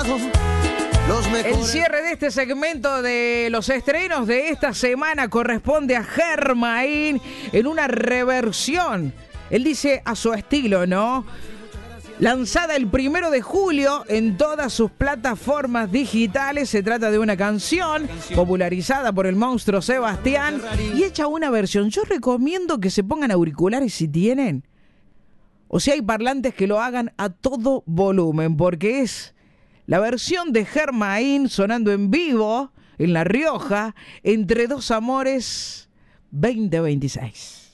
El cierre de este segmento de los estrenos de esta semana corresponde a Germain en una reversión. Él dice a su estilo, ¿no? Lanzada el 1 de julio en todas sus plataformas digitales, se trata de una canción popularizada por el monstruo Sebastián y hecha una versión. Yo recomiendo que se pongan auriculares si tienen, o si hay parlantes, que lo hagan a todo volumen, porque es la versión de Germain sonando en vivo en La Rioja, Entre dos amores 2026.